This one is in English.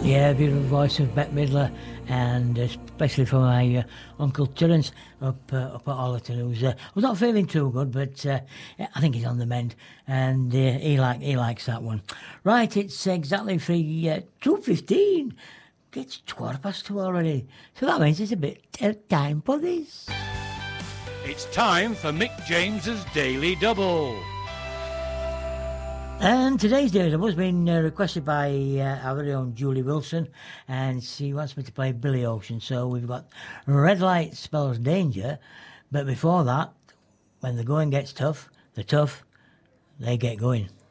Yeah, beautiful voice of Bette Midler, and especially for my Uncle Terence up at Ollerton, who's was not feeling too good, but I think he's on the mend, and he likes that one. Right, it's exactly 2:15. It's 2:15 already, so that means it's a bit time for this. It's time for Mick James's Daily Double. And today's Daily Double has been requested by our very own Julie Wilson, and she wants me to play Billy Ocean. So we've got Red Light Spells Danger, but before that, when the going gets tough, the tough, they get going.